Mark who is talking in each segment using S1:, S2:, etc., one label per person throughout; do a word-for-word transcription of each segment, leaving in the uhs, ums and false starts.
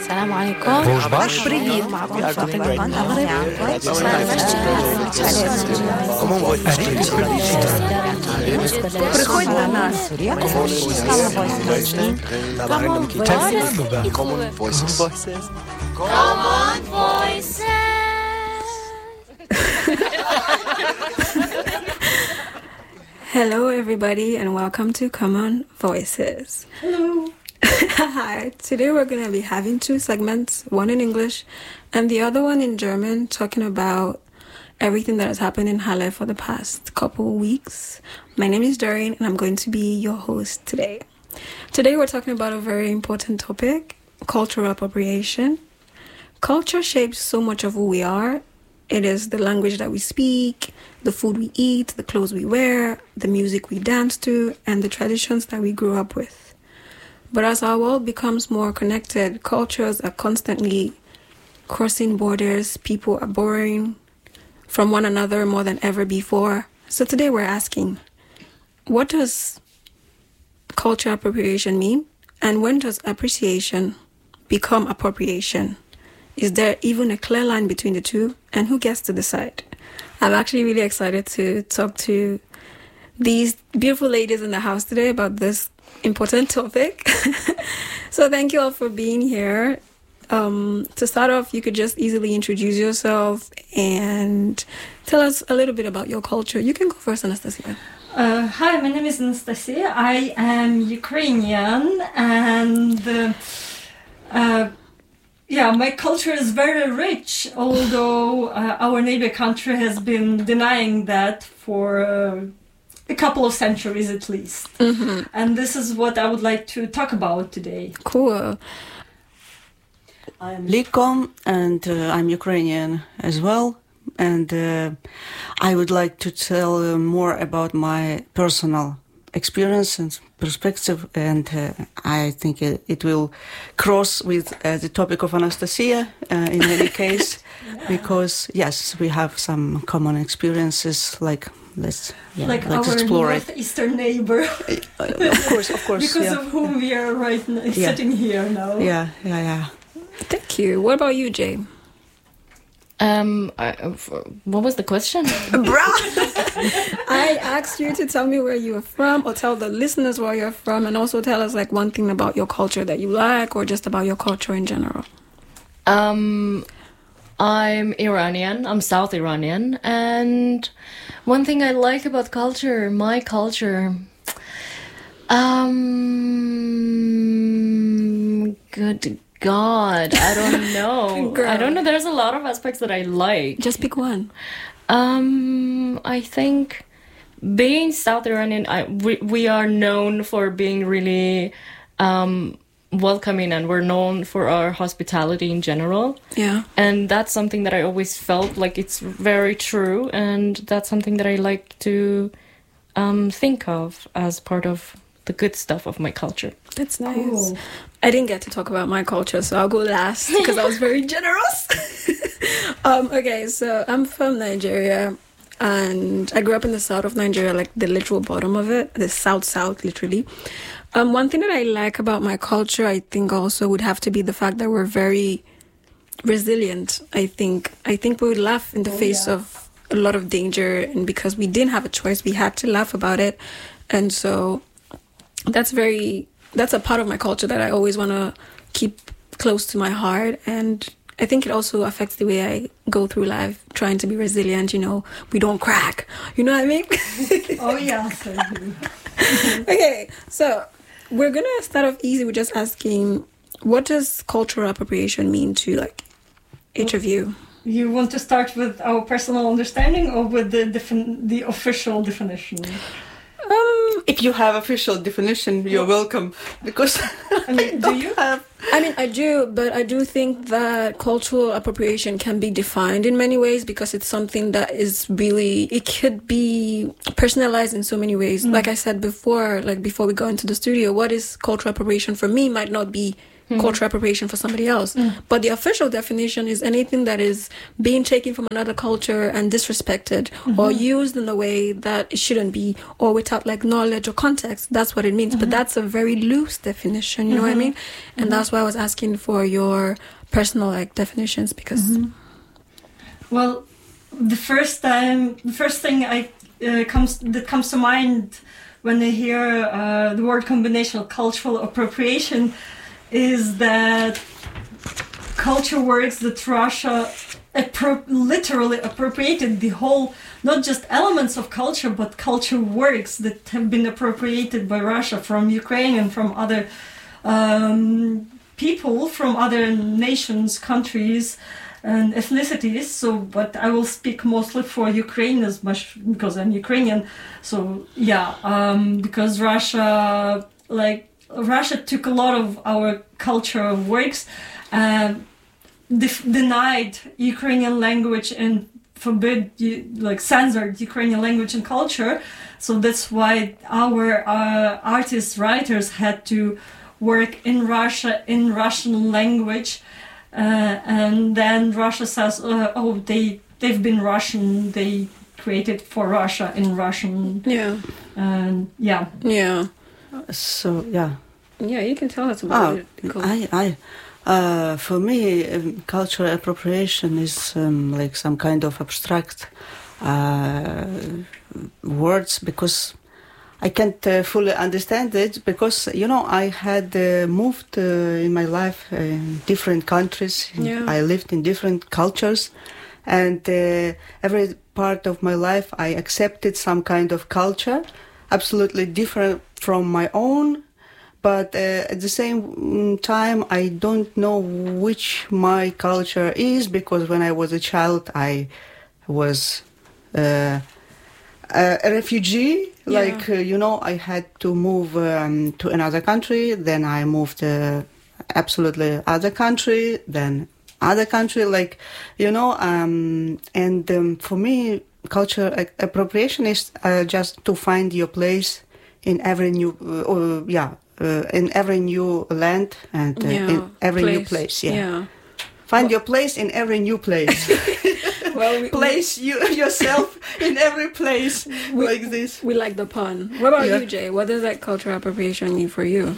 S1: السلام عليكم.
S2: Bonjour.
S1: بريد معكم فاطمة من المغرب.
S3: Приходь до нас.
S4: Common Voices.
S5: Common Voices.
S3: Hello, everybody, and welcome to Common Voices.
S6: Hello.
S3: Hi. Today we're going to be having two segments, one in English and the other one in German, talking about everything that has happened in Halle for the past couple weeks. My name is Doreen, and I'm going to be your host today. Today we're talking about a very important topic, cultural appropriation. Culture shapes so much of who we are. It is the language that we speak, the food we eat, the clothes we wear, the music we dance to, and the traditions that we grew up with. But as our world becomes more connected, cultures are constantly crossing borders. People are borrowing from one another more than ever before. So today we're asking, what does cultural appropriation mean? And when does appreciation become appropriation? Is there even a clear line between the two? And who gets to decide? I'm actually really excited to talk to these beautiful ladies in the house today about this important topic. So thank you all for being here. Um, to start off, you could just easily introduce yourself and tell us a little bit about your culture. You can go first, Anastasia.
S6: Uh, hi, my name is Anastasia. I am Ukrainian, and uh, uh, yeah, my culture is very rich, although uh, our neighbor country has been denying that for uh, a couple of centuries at least.
S3: Mm-hmm.
S6: And this is what I would like to talk about today.
S3: Cool.
S7: I'm Liko, and uh, I'm Ukrainian as well. And uh, I would like to tell uh, more about my personal experience and perspective. And uh, I think it, it will cross with uh, the topic of Anastasia uh, in any case, yeah. Because, yes, we have some common experiences, like let's, yeah,
S6: like
S7: let's
S6: our
S7: explore
S6: northeastern
S7: it.
S6: neighbor.
S7: uh, of course, of course.
S6: Because
S7: yeah.
S6: of whom we are right now,
S7: yeah.
S6: sitting here now.
S7: Yeah, yeah, yeah.
S3: Thank you. What about you, Jay?
S1: Um, I, what was the question?
S3: I asked you to tell me where you are from, or tell the listeners where you're from, and also tell us like one thing about your culture that you like, or just about your culture in general.
S1: Um, I'm Iranian. I'm South Iranian, and one thing I like about culture, my culture, um, good God, I don't know. I don't know. There's a lot of aspects that I like.
S3: Just pick one.
S1: Um, I think being South Iranian, I, we we are known for being really um, welcoming, and we're known for our hospitality in general.
S3: Yeah.
S1: And that's something that I always felt like it's very true, and that's something that I like to um, think of as part of the good stuff of my culture.
S3: That's nice.
S6: Cool.
S3: I didn't get to talk about my culture, so I'll go last because I was very generous. um, okay, so I'm from Nigeria, and I grew up in the south of Nigeria, like the literal bottom of it, the south south, literally. Um, one thing that I like about my culture, I think also would have to be the fact that we're very resilient. I think I think we would laugh in the
S6: oh,
S3: face
S6: yeah.
S3: of a lot of danger, and because we didn't have a choice, we had to laugh about it, and so that's very. That's a part of my culture that I always want to keep close to my heart. And I think it also affects the way I go through life, trying to be resilient, you know, we don't crack. You know what I mean?
S6: Oh, yeah. So
S3: Okay, so we're going to start off easy with just asking, what does cultural appropriation mean to, like, each of you?
S6: You want to start with our personal understanding or with the defin- the official definition?
S3: Um,
S7: If you have official definition, you're welcome. Because
S6: I mean, do you
S7: have?
S3: I mean, I do, but I do think that cultural appropriation can be defined in many ways because it's something that is really, it could be personalized in so many ways. Mm. Like I said before, like before we go into the studio, what is cultural appropriation for me might not be mm-hmm. cultural appropriation for somebody else. Mm. But the official definition is anything that is being taken from another culture and disrespected mm-hmm. or used in a way that it shouldn't be, or without like knowledge or context. That's what it means. Mm-hmm. But that's a very loose definition, you know mm-hmm. what I mean? And mm-hmm. that's why I was asking for your personal like definitions, because
S6: mm-hmm. well, the first time, the first thing I uh, comes that comes to mind when I hear uh, the word combination of cultural appropriation is that culture works that Russia appro- literally appropriated the whole, not just elements of culture, but culture works that have been appropriated by Russia from Ukraine and from other um, people, from other nations, countries, and ethnicities. So, but I will speak mostly for Ukraine as much because I'm Ukrainian. So, yeah, um, because Russia, like Russia, took a lot of our cultural works, uh, def- denied Ukrainian language and forbid, like censored Ukrainian language and culture. So that's why our uh, artists, writers had to work in Russia in Russian language. Uh, and then Russia says, uh, "Oh, they they've been Russian. They created for Russia in Russian."
S3: Yeah,
S6: and yeah,
S3: yeah.
S7: So yeah,
S3: yeah. You can tell us about
S7: oh,
S3: it. Cool.
S7: I, I, uh, for me, um, cultural appropriation is um, like some kind of abstract uh, words, because I can't uh, fully understand it, because, you know, I had uh, moved uh, in my life uh, in different countries.
S3: Yeah.
S7: I lived in different cultures, and uh, every part of my life I accepted some kind of culture, absolutely different from my own. But uh, at the same time, I don't know which my culture is, because when I was a child, I was uh, a, a refugee.
S3: Yeah.
S7: Like, uh, you know, I had to move um, to another country, then I moved uh, absolutely other country, then other country, like, you know, um, and um, for me, cultural appropriation is uh, just to find your place in every new, uh, or, yeah, uh, in every new land and uh,
S3: yeah.
S7: in every
S3: place.
S7: new place, yeah.
S3: yeah.
S7: Find well, your place in every new place.
S3: Well, we,
S7: place you yourself in every place
S3: we,
S7: like this.
S3: We like the pun. What about
S7: yeah.
S3: you, Jay? What does that cultural appropriation mean for you?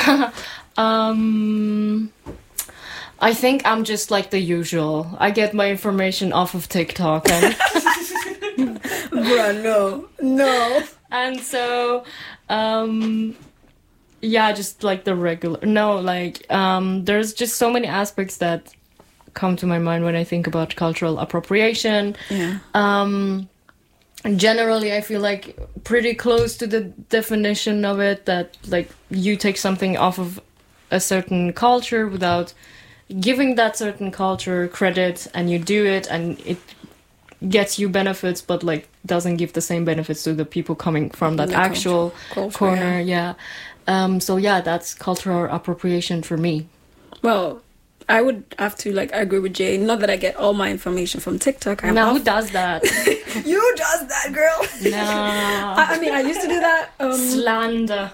S1: um, I think I'm just like the usual. I get my information off of TikTok. And
S3: Bruh, no. No.
S1: And so, um, yeah, just like the regular... No, like, um, there's just so many aspects that come to my mind when I think about cultural appropriation.
S3: Yeah.
S1: Um, generally, I feel like pretty close to the definition of it, that like you take something off of a certain culture without giving that certain culture credit, and you do it and it gets you benefits, but like doesn't give the same benefits to the people coming from that
S3: the
S1: actual
S3: culture,
S1: corner.
S3: yeah.
S1: yeah. Um, so yeah, that's cultural appropriation for me.
S3: Well, I would have to like agree with Jay. Not that I get all my information from TikTok. I'm
S1: no,
S3: off-
S1: who does that?
S3: You does that, girl.
S1: No.
S3: I, I mean, I used to do that. Um,
S1: Slander.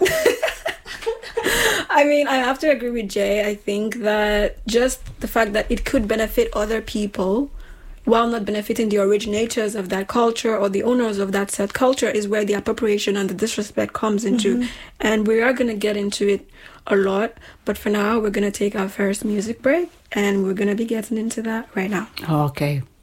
S3: I mean, I have to agree with Jay. I think that just the fact that it could benefit other people while not benefiting the originators of that culture or the owners of that said culture is where the appropriation and the disrespect comes into. Mm-hmm. And we are going to get into it a lot. But for now, we're going to take our first music break, and we're going to be getting into that right now.
S7: Okay.